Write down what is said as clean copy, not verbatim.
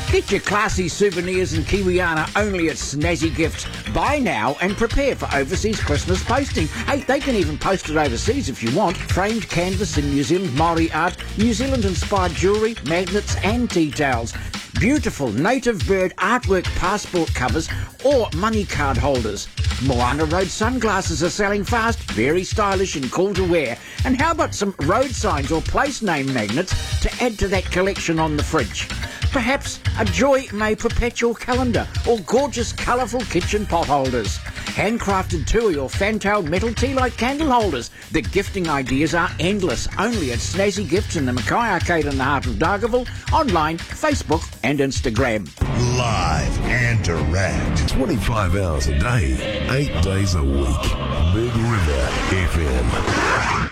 Get your classy souvenirs and Kiwiana only at Snazzy Gifts. Buy now and prepare for overseas Christmas posting. Hey, they can even post it overseas if you want. Framed canvas in New Zealand Maori art, New Zealand-inspired jewellery, magnets and tea towels. Beautiful native bird artwork passport covers or money card holders. Moana Road sunglasses are selling fast, very stylish and cool to wear. And how about some road signs or place name magnets to add to that collection on the fridge? Perhaps a Joy May Perpetual calendar or gorgeous colourful kitchen pot holders. Handcrafted Tui or fan-tailed metal tea light candle holders. The gifting ideas are endless, only at Snazzy Gifts in the Mackay Arcade in the heart of Dargaville, online, Facebook and Instagram. Live and direct. 25 hours a day, 8 days a week. Big River FM.